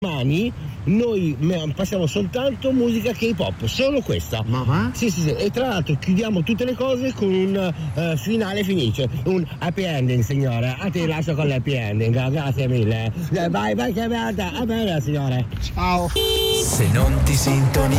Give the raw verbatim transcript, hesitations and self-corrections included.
domani noi passiamo soltanto musica K-pop, solo questa. Ma va? Sì, sì, sì. E tra l'altro chiudiamo tutte le cose con un uh, finale felice, un happy ending, signore. A te lascio con l'happy ending, grazie mille. Vai, vai, che merda. A bene, signore. Ciao. Se non ti sintonizzi